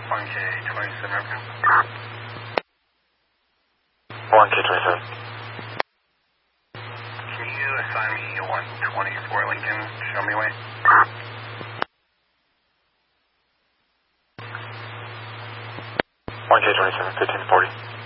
1K27 African. 1K27. Can you assign me 124 Lincoln? Show me way. 1K27, 1540.